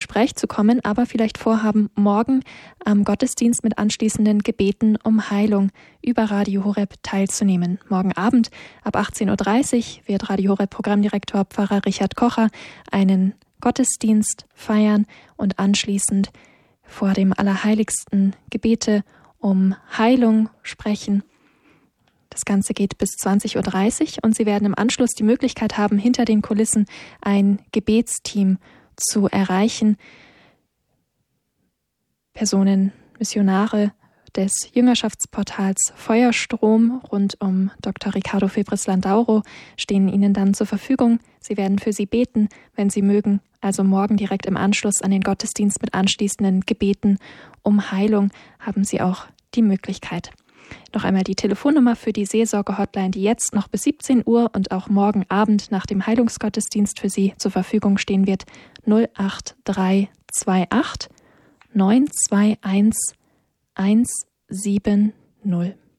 Gespräch zu kommen, aber vielleicht vorhaben, morgen am Gottesdienst mit anschließenden Gebeten um Heilung über Radio Horeb teilzunehmen. Morgen Abend ab 18.30 Uhr wird Radio Horeb Programmdirektor Pfarrer Richard Kocher einen Gottesdienst feiern und anschließend vor dem Allerheiligsten Gebete um Heilung sprechen. Das Ganze geht bis 20.30 Uhr und Sie werden im Anschluss die Möglichkeit haben, hinter den Kulissen ein Gebetsteam zu erreichen. Personen, Missionare des Jüngerschaftsportals Feuerstrom rund um Dr. Ricardo Febres-Landauro stehen Ihnen dann zur Verfügung. Sie werden für Sie beten, wenn Sie mögen. Also morgen direkt im Anschluss an den Gottesdienst mit anschließenden Gebeten um Heilung haben Sie auch die Möglichkeit. Noch einmal die Telefonnummer für die Seelsorge-Hotline, die jetzt noch bis 17 Uhr und auch morgen Abend nach dem Heilungsgottesdienst für Sie zur Verfügung stehen wird. 08328 921 170.